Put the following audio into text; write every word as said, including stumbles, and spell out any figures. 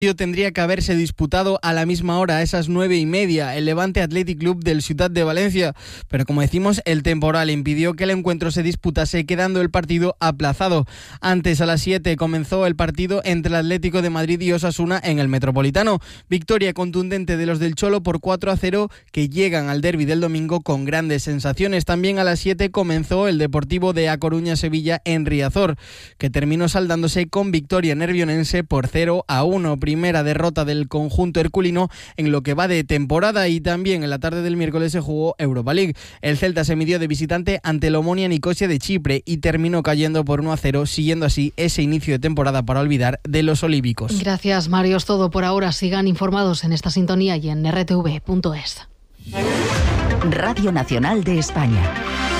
Tendría que haberse disputado a la misma hora, a esas nueve y media, el Levante Athletic Club del Ciutat de Valencia. Pero como decimos, el temporal impidió que el encuentro se disputase, quedando el partido aplazado. Antes, a las siete, comenzó el partido entre el Atlético de Madrid y Osasuna en el Metropolitano. Victoria contundente de los del Cholo por cuatro a cero, que llegan al derbi del domingo con grandes sensaciones. También a las siete comenzó el Deportivo de A Coruña-Sevilla en Riazor, que terminó saldándose con victoria nervionense por cero a uno. Primera derrota del conjunto herculino en lo que va de temporada. Y también en la tarde del miércoles se jugó Europa League. El Celta se midió de visitante ante el Omonia Nicosia de Chipre y terminó cayendo por uno a cero, siguiendo así ese inicio de temporada para olvidar de los olímpicos. Gracias, Mario. Es todo por ahora. Sigan informados en esta sintonía y en r t v punto es. Radio Nacional de España.